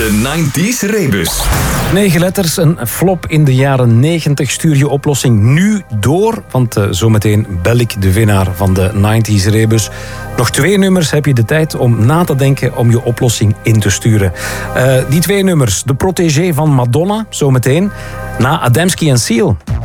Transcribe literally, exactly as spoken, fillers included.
De nineties Rebus. Negen letters, een flop in de jaren negentig. Stuur je oplossing nu door, want uh, zometeen bel ik de winnaar van de nineties Rebus. Nog twee nummers heb je de tijd om na te denken om je oplossing in te sturen. Uh, die twee nummers, de protégé van Madonna, zometeen, na Adamski en Seal.